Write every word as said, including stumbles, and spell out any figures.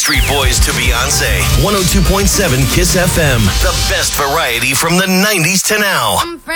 Backstreet Boys to Beyonce. one oh two point seven Kiss F M. The best variety from the nineties to now.